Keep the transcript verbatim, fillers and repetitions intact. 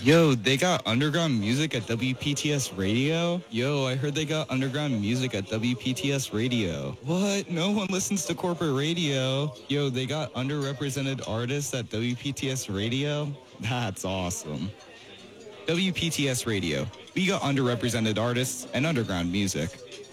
Yo, they got underground music at W P T S Radio? Yo, I heard they got underground music at W P T S Radio. What? No one listens to corporate radio. Yo, they got underrepresented artists at W P T S Radio? That's awesome. W P T S Radio. We got underrepresented artists and underground music.